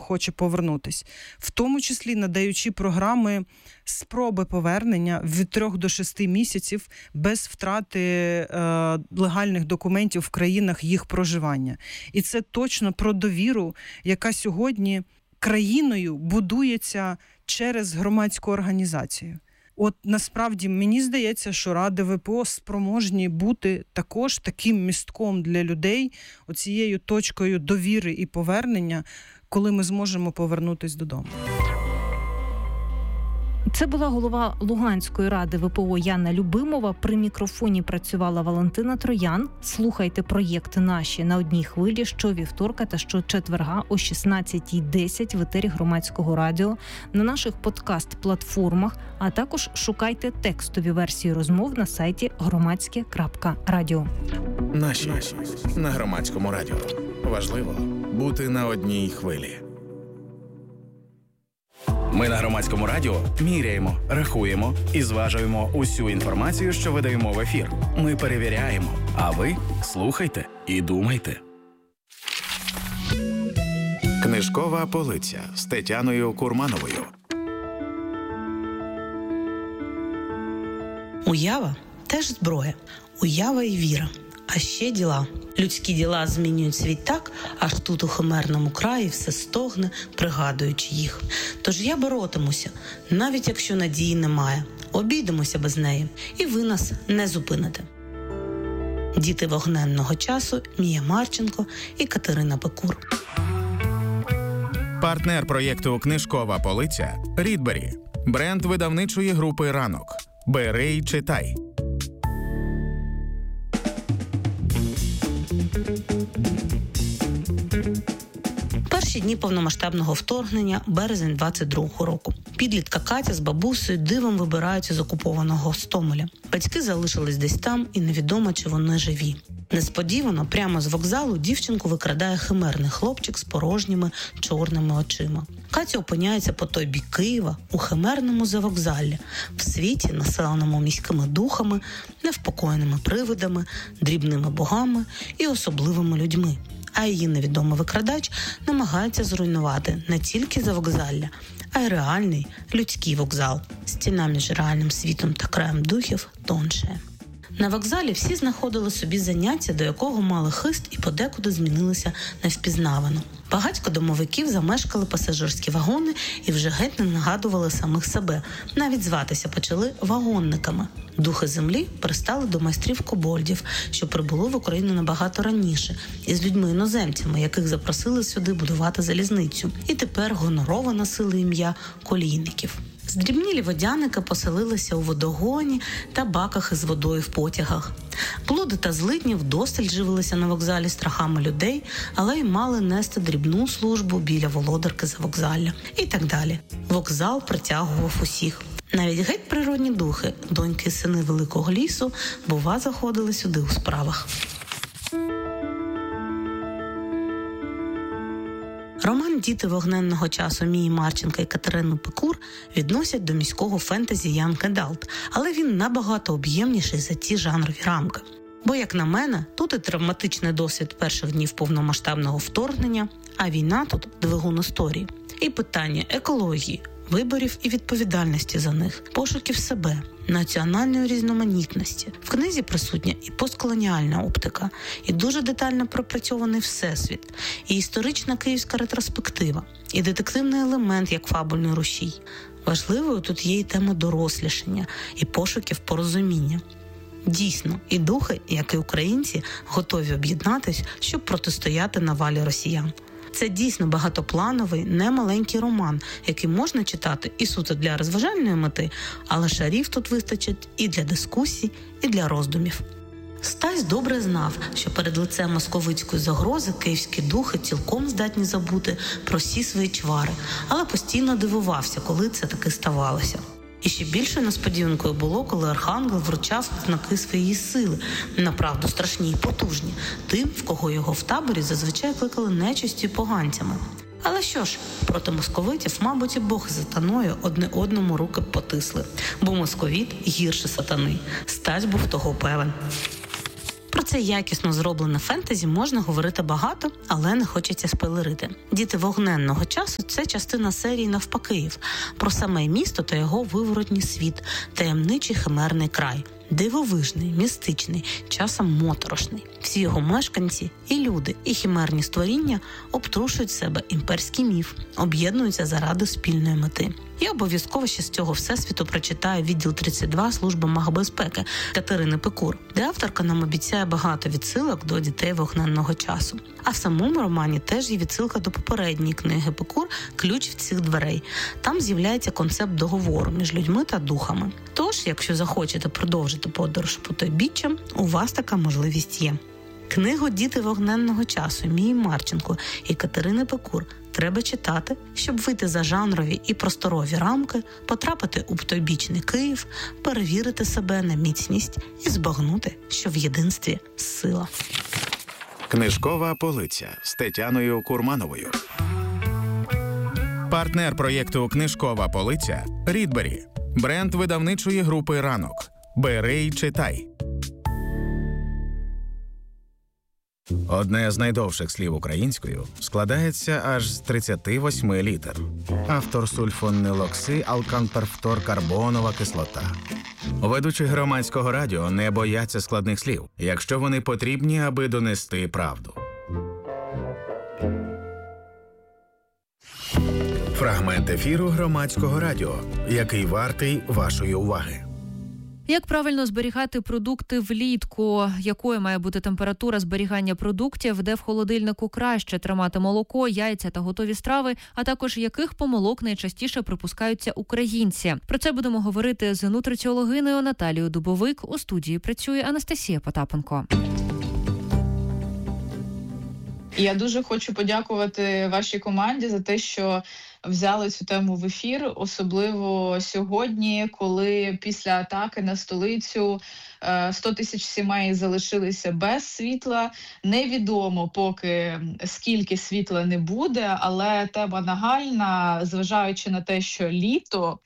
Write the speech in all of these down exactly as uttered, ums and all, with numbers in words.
хоче повернутись, в тому числі надаючи програми спроби повернення від трьох до шести місяців без втрати е, легальних документів в країнах їх проживання. І це точно про довіру, яка сьогодні країною будується через громадську організацію. От насправді мені здається, що Ради ВПО спроможні бути також таким містком для людей, оцією точкою довіри і повернення, коли ми зможемо повернутися додому. Це була голова Луганської ради ВПО Яна Любимова. При мікрофоні працювала Валентина Троян. Слухайте проєкти наші на одній хвилі щовівторка та щочетверга о шістнадцятій десять в етері Громадського радіо, на наших подкаст-платформах, а також шукайте текстові версії розмов на сайті громадське крапка радіо. Наші на Громадському радіо. Важливо бути на одній хвилі. Ми на Громадському радіо міряємо, рахуємо і зважуємо усю інформацію, що видаємо в ефір. Ми перевіряємо, а ви слухайте і думайте. Книжкова полиця з Тетяною Курмановою. Уява – теж зброя. Уява і віра. А ще діла. Людські діла змінюють світ так, аж тут у химерному краї все стогне, пригадуючи їх. Тож я боротимуся, навіть якщо надії немає. Обійдемося без неї, і ви нас не зупините. Діти вогненного часу, Мія Марченко і Катерина Пекур. Партнер проєкту «Книжкова полиця» – Рідбері. Бренд видавничої групи «Ранок». Бери й читай. Перші дні повномасштабного вторгнення, березень двадцять другого року. Підлітка Катя з бабусею дивом вибираються з окупованого Гостомеля. Батьки залишились десь там, і невідомо, чи вони живі. Несподівано, прямо з вокзалу, дівчинку викрадає химерний хлопчик з порожніми чорними очима. Катя опиняється по той бік Києва, у химерному завокзаллі, в світі, населеному міськими духами, невпокоєними привидами, дрібними богами і особливими людьми. А її невідомий викрадач намагається зруйнувати не тільки завокзалля, а й реальний людський вокзал. Стіна між реальним світом та краєм духів тоншає. На вокзалі всі знаходили собі заняття, до якого мали хист і подекуди змінилися невпізнавано. Багатько домовиків замешкали пасажирські вагони і вже геть не нагадували самих себе. Навіть зватися почали вагонниками. Духи землі пристали до майстрів-кобольдів, що прибули в Україну набагато раніше, із людьми-іноземцями, яких запросили сюди будувати залізницю. І тепер гонорово носили ім'я колійників. Здрібнілі водяники поселилися у водогоні та баках із водою в потягах. Блуди та злидні вдосталь живилися на вокзалі страхами людей, але й мали нести дрібну службу біля володарки завокзалля. І так далі. Вокзал притягував усіх. Навіть геть природні духи, доньки і сини Великого лісу, бува, заходили сюди у справах. Роман «Діти вогненного часу» Мії Марченка і Катерини Пекур відносять до міського фентезі Young Adult, але він набагато об'ємніший за ті жанрові рамки. Бо, як на мене, тут і травматичний досвід перших днів повномасштабного вторгнення, а війна тут – двигун історії. І питання екології, виборів і відповідальності за них, пошуків себе, національної різноманітності. В книзі присутня і постколоніальна оптика, і дуже детально пропрацьований всесвіт, і історична київська ретроспектива, і детективний елемент як фабульний рушій. Важливою тут є і тема дорослішання, і пошуків порозуміння. Дійсно, і духи, як і українці, готові об'єднатись, щоб протистояти навалі росіян. Це дійсно багатоплановий, немаленький роман, який можна читати і суто для розважальної мети, але шарів тут вистачить і для дискусій, і для роздумів. Стась добре знав, що перед лицем московицької загрози київські духи цілком здатні забути про всі свої чвари, але постійно дивувався, коли це таки ставалося. І ще більшою несподіванкою було, коли Архангел вручав знаки своєї сили, направду страшні й потужні, тим, в кого його в таборі зазвичай кликали нечистю й поганцями. Але що ж, проти московитів, мабуть, і Бог із сатаною одне одному руки потисли, бо московіт гірше сатани. Стась був того певен. Про це якісно зроблене фентезі можна говорити багато, але не хочеться спойлерити. «Діти вогненного часу» – це частина серії «Навпакиїв» про саме місто та його виворотній світ, таємничий химерний край. Дивовижний, містичний, часом моторошний. Всі його мешканці, і люди, і химерні створіння обтрушують себе імперський міф, об'єднуються заради спільної мети. Я обов'язково ще з цього всесвіту прочитаю відділ тридцять два Служби магбезпеки Катерини Пекур, де авторка нам обіцяє багато відсилок до «Дітей вогненного часу». А в самому романі теж є відсилка до попередньої книги Пекур «Ключ від цих дверей». Там з'являється концепт договору між людьми та духами. Тож, якщо захочете продовжити подорож потойбіччям, у вас така можливість є. Книгу «Діти вогненного часу» Мії Марченко і Катерини Пекур треба читати, щоб вийти за жанрові і просторові рамки, потрапити у потойбічний Київ, перевірити себе на міцність і збагнути, що в єдинстві сила. Книжкова полиця з Тетяною Курмановою. Партнер проєкту «Книжкова полиця» – Рідбері. Бренд видавничої групи «Ранок». Бери й читай. Одне з найдовших слів українською складається аж з тридцяти восьми літер. Автор сульфонилокси алканперфторкарбонова кислота. Ведучі громадського радіо не бояться складних слів, якщо вони потрібні, аби донести правду. Фрагмент ефіру громадського радіо, який вартий вашої уваги. Як правильно зберігати продукти влітку? Якою має бути температура зберігання продуктів? Де в холодильнику краще тримати молоко, яйця та готові страви? А також яких помилок найчастіше припускаються українці? Про це будемо говорити з нутриціологиною Наталією Дубовик. У студії працює Анастасія Потапенко. Я дуже хочу подякувати вашій команді за те, що взяли цю тему в ефір, особливо сьогодні, коли після атаки на столицю сто тисяч сімей залишилися без світла. Невідомо поки скільки світла не буде, але тема нагальна, зважаючи на те, що літо,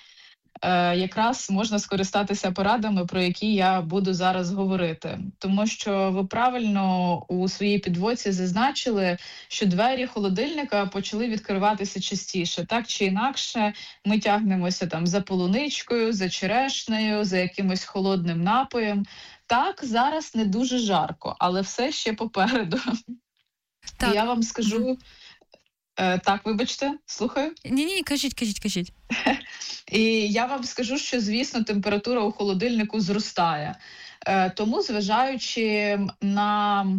якраз можна скористатися порадами, про які я буду зараз говорити. Тому що ви правильно у своїй підводці зазначили, що двері холодильника почали відкриватися частіше. Так чи інакше, ми тягнемося там за полуничкою, за черешнею, за якимось холодним напоєм. Так, зараз не дуже жарко, але все ще попереду. Так. Я вам скажу... Е, так, вибачте, слухаю. Ні-ні, кажіть, кажіть, кажіть. І я вам скажу, що, звісно, температура у холодильнику зростає. Е, тому, зважаючи на е,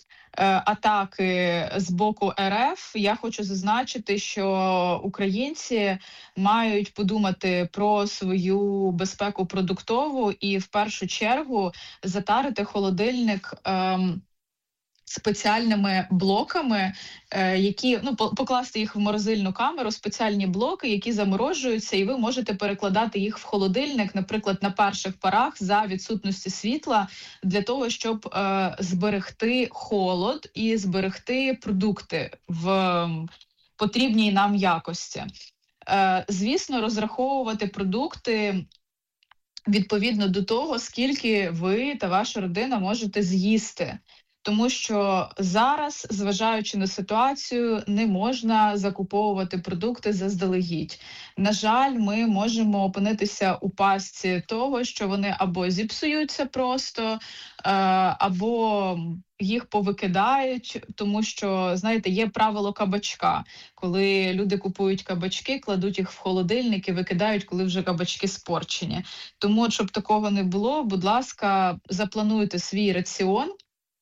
атаки з боку РФ, я хочу зазначити, що українці мають подумати про свою безпеку продуктову і, в першу чергу, затарити холодильник е, спеціальними блоками, е, які, ну, покласти їх в морозильну камеру, спеціальні блоки, які заморожуються, і ви можете перекладати їх в холодильник, наприклад, на перших порах за відсутності світла, для того, щоб е, зберегти холод і зберегти продукти в потрібній нам якості. Е, звісно, розраховувати продукти відповідно до того, скільки ви та ваша родина можете з'їсти. Тому що зараз, зважаючи на ситуацію, не можна закуповувати продукти заздалегідь. На жаль, ми можемо опинитися у пастці того, що вони або зіпсуються просто, або їх повикидають, тому що, знаєте, є правило кабачка. Коли люди купують кабачки, кладуть їх в холодильник і викидають, коли вже кабачки спорчені. Тому, щоб такого не було, будь ласка, заплануйте свій раціон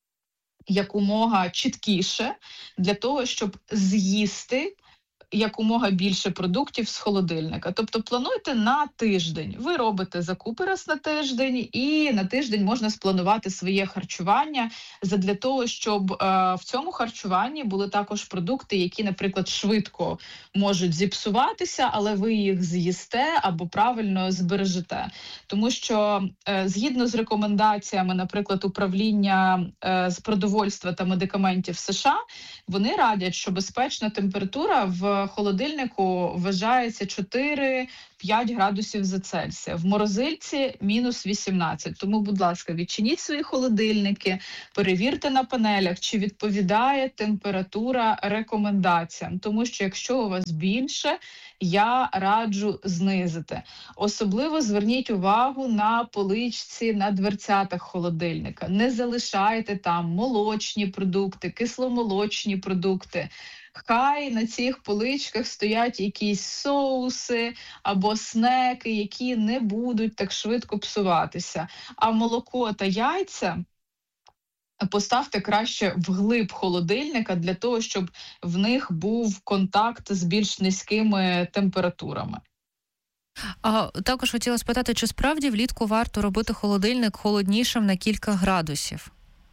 якомога чіткіше, для того, щоб з'їсти якомога більше продуктів з холодильника. Тобто плануйте на тиждень. Ви робите закупи раз на тиждень, і на тиждень можна спланувати своє харчування задля того, щоб е, в цьому харчуванні були також продукти, які, наприклад, швидко можуть зіпсуватися, але ви їх з'їсте або правильно збережете. Тому що е, згідно з рекомендаціями, наприклад, управління е, з продовольства та медикаментів США, вони радять, що безпечна температура в в холодильнику вважається чотири-п'ять градусів за Цельсія. В морозильці мінус вісімнадцять. Тому, будь ласка, відчиніть свої холодильники, перевірте на панелях, чи відповідає температура рекомендаціям. Тому що якщо у вас більше, я раджу знизити. Особливо зверніть увагу на поличці на дверцятах холодильника. Не залишайте там молочні продукти, кисломолочні продукти. Хай на цих поличках стоять якісь соуси або снеки, які не будуть так швидко псуватися. А молоко та яйця поставте краще вглиб холодильника для того, щоб в них був контакт з більш низькими температурами. А також хотіла спитати, чи справді влітку варто робити холодильник холоднішим на кілька градусів?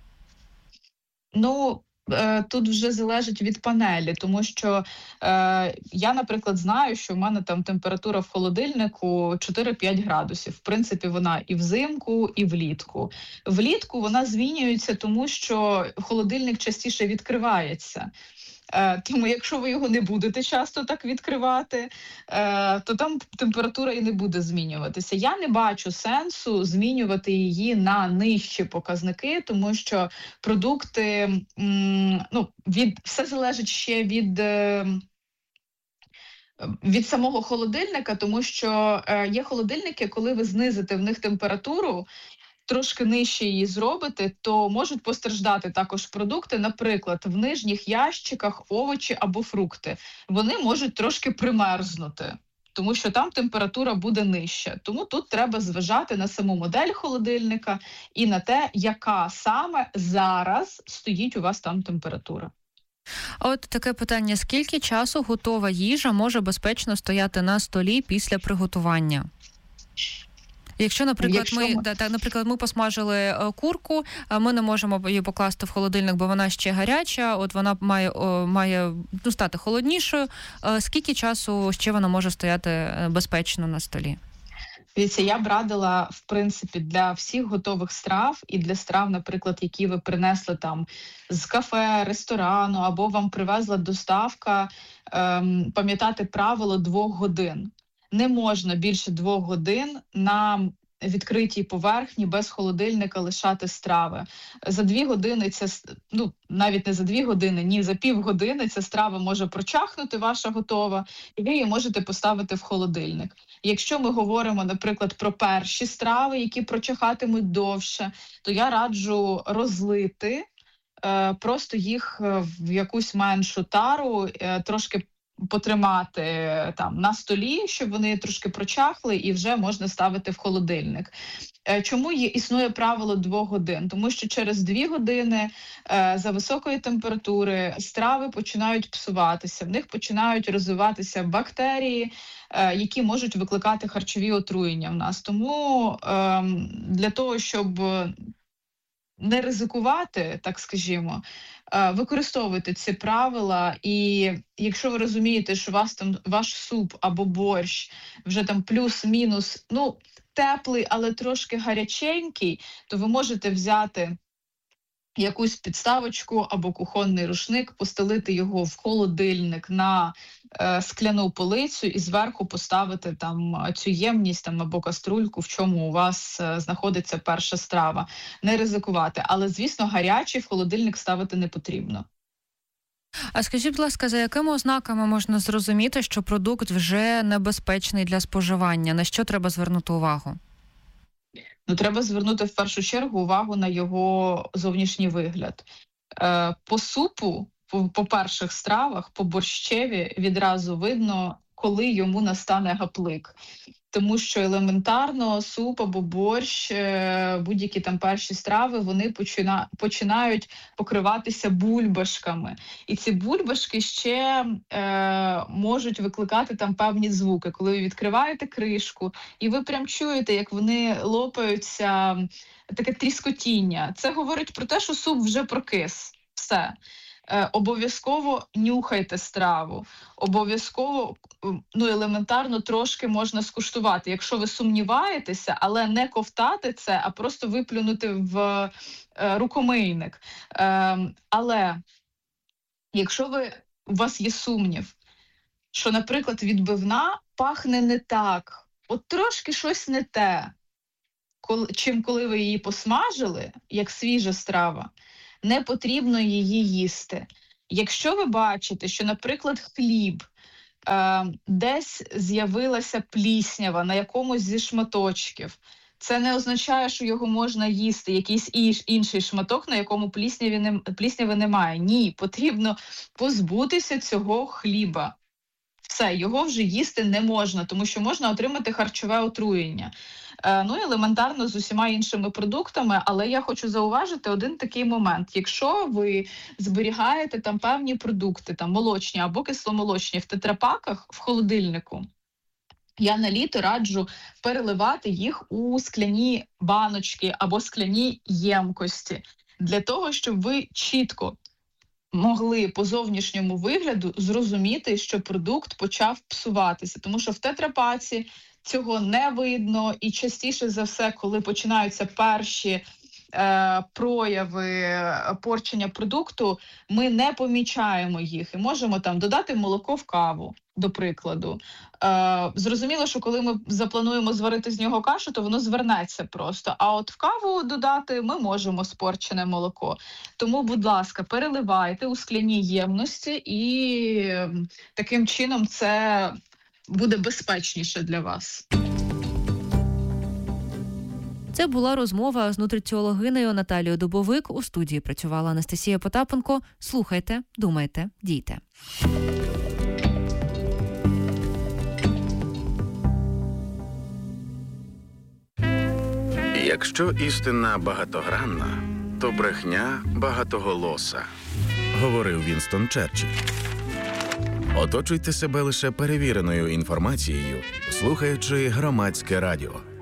Ну, тут вже залежить від панелі, тому що е, я, наприклад, знаю, що в мене там температура в холодильнику чотири-п'ять градусів. В принципі, вона і взимку, і влітку. Влітку вона змінюється, тому що холодильник частіше відкривається. Е, тому якщо ви його не будете часто так відкривати, е, то там температура і не буде змінюватися. Я не бачу сенсу змінювати її на нижчі показники, тому що продукти, м, ну, від, все залежить ще від... Е, від самого холодильника, тому що е, є холодильники, коли ви знизите в них температуру, трошки нижче її зробите, то можуть постраждати також продукти. Наприклад, в нижніх ящиках овочі або фрукти. Вони можуть трошки примерзнути, тому що там температура буде нижча. Тому тут треба зважати на саму модель холодильника і на те, яка саме зараз стоїть у вас там температура. А от таке питання: скільки часу готова їжа може безпечно стояти на столі після приготування? Якщо, наприклад, Якщо ми, ми... да, так, наприклад, ми посмажили курку, ми не можемо її покласти в холодильник, бо вона ще гаряча, от вона має, має ну, стати холоднішою. Скільки часу ще вона може стояти безпечно на столі? Дивіться, я б радила, в принципі, для всіх готових страв і для страв, наприклад, які ви принесли там з кафе, ресторану, або вам привезла доставка, ем, пам'ятати правило двох годин. Не можна більше двох годин на відкритій поверхні без холодильника лишати страви. За дві години ця, ну, навіть не за дві години, ні, за півгодини ця страва може прочахнути, ваша готова, і ви її можете поставити в холодильник. Якщо ми говоримо, наприклад, про перші страви, які прочахатимуть довше, то я раджу розлити, е, просто їх в якусь меншу тару, е, трошки потримати там на столі, щоб вони трошки прочахли, і вже можна ставити в холодильник. Чому є, існує правило двох годин? Тому що через дві години е, за високої температури страви починають псуватися, в них починають розвиватися бактерії, е, які можуть викликати харчові отруєння в нас. Тому е, для того, щоб не ризикувати, так скажімо, використовуйте ці правила, і якщо ви розумієте, що у вас там ваш суп або борщ вже там плюс-мінус, ну, теплий, але трошки гаряченький, то ви можете взяти якусь підставочку або кухонний рушник, постелити його в холодильник на е, скляну полицю і зверху поставити там цю ємність там, або каструльку, в чому у вас е, знаходиться перша страва. Не ризикувати. Але, звісно, гарячий в холодильник ставити не потрібно. А скажіть, будь ласка, за якими ознаками можна зрозуміти, що продукт вже небезпечний для споживання? На що треба звернути увагу? Ну, треба звернути в першу чергу увагу на його зовнішній вигляд. Е, по супу, по, по перших стравах, по борщеві відразу видно, коли йому настане гаплик. Тому що елементарно суп або борщ, е, будь-які там перші страви, вони почина, починають покриватися бульбашками. І ці бульбашки ще е, можуть викликати там певні звуки. Коли ви відкриваєте кришку, і ви прям чуєте, як вони лопаються, таке тріскотіння. Це говорить про те, що суп вже прокис. Все. Е, обов'язково нюхайте страву, обов'язково, ну, елементарно трошки можна скуштувати. Якщо ви сумніваєтеся, але не ковтати це, а просто виплюнути в е, рукомийник. Е, але якщо ви, у вас є сумнів, що, наприклад, відбивна пахне не так, от трошки щось не те, чим коли ви її посмажили, як свіжа страва, не потрібно її їсти. Якщо ви бачите, що, наприклад, хліб, е, десь з'явилася пліснява на якомусь зі шматочків, це не означає, що його можна їсти, якийсь інший шматок, на якому плісняви, не, плісняви немає. Ні, потрібно позбутися цього хліба. Все, його вже їсти не можна, тому що можна отримати харчове отруєння. Е, ну, елементарно з усіма іншими продуктами, але я хочу зауважити один такий момент. Якщо ви зберігаєте там певні продукти, там молочні або кисломолочні в тетрапаках в холодильнику, я на літо раджу переливати їх у скляні баночки або скляні ємкості, для того, щоб ви чітко могли по зовнішньому вигляду зрозуміти, що продукт почав псуватися. Тому що в тетрапаці цього не видно, і частіше за все, коли починаються перші е, прояви порчення продукту, ми не помічаємо їх і можемо там додати молоко в каву, до прикладу. Е, зрозуміло, що коли ми заплануємо зварити з нього кашу, то воно звернеться просто. А от в каву додати ми можемо спорчене молоко. Тому, будь ласка, переливайте у скляні ємності, і е, таким чином це буде безпечніше для вас. Це була розмова з нутриціологинею Наталією Дубовик. У студії працювала Анастасія Потапенко. Слухайте, думайте, дійте. Якщо істина багатогранна, то брехня багатоголоса, говорив Вінстон Черчилль. Оточуйте себе лише перевіреною інформацією, слухаючи Громадське радіо.